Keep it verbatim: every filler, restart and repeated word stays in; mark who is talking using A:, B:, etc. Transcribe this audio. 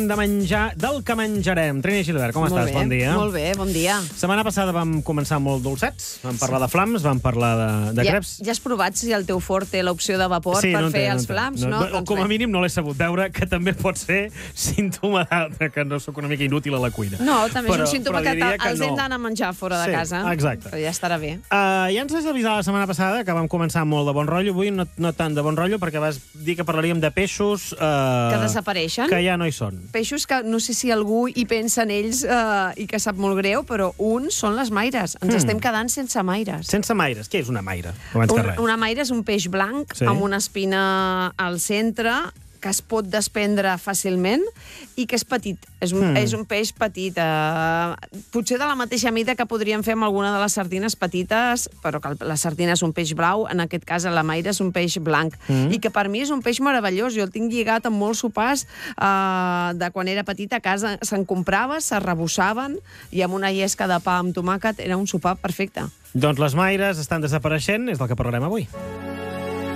A: de menjar, del que menjarem. Trini Gilbert, com
B: Molt
A: estàs?
B: bé,
A: Bon dia.
B: Molt bé, bon dia.
A: Setmana passada vam començar molt dolçats. Vam parlar sí. de flams, vam parlar de, de
B: Ja,
A: creps.
B: ja has provat si el teu forn té l'opció de vapor
A: Sí,
B: per
A: no en té,
B: fer
A: no
B: els
A: en té.
B: flams?
A: No,
B: No,
A: no,
B: doncs
A: com a
B: bé.
A: mínim no l'he sabut veure, que també pot ser símptoma de que no sóc una mica inútil a la cuina.
B: No, també
A: però,
B: és un símptoma
A: però
B: que,
A: diria
B: els
A: no.
B: hem d'anar a menjar fora
A: Sí,
B: de casa.
A: exacte.
B: Però ja estarà bé.
A: Uh, ja ens has avisat la setmana passada que vam començar molt de bon rotllo. Avui no, no tant de bon rotllo, perquè vas dir que parlaríem de peixos... Uh,
B: Que desapareixen.
A: Que ja no hi són.
B: Peixos que no sé si algú hi pensa en ells eh, i que sap molt greu, però uns són les maires. Ens
A: Mm.
B: estem quedant sense maires.
A: Sense maires. Què és una maire? Abans que
B: Un,
A: res.
B: una maire és un peix blanc
A: Sí.
B: amb una espina al centre que es pot desprendre fàcilment i que és petit. És un,
A: Mm.
B: és un peix petit. Eh, potser de la mateixa mida que podríem fer amb alguna de les sardines petites, però que la sardina és un peix blau, en aquest cas la maire és un peix blanc.
A: Mm.
B: I que per mi és un peix meravellós. Jo el tinc lligat amb molts sopars eh, de quan era petita. A casa se'n comprava, se rebossaven i amb una llesca de pa amb tomàquet era un sopar perfecte.
A: Doncs les maires estan desapareixent, és del que parlarem avui.